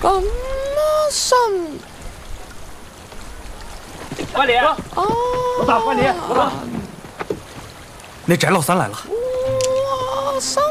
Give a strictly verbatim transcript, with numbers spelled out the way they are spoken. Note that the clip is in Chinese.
干嘛上？ 管理， 啊， 老大，管理，老大， 那翟老三来了。 哇塞！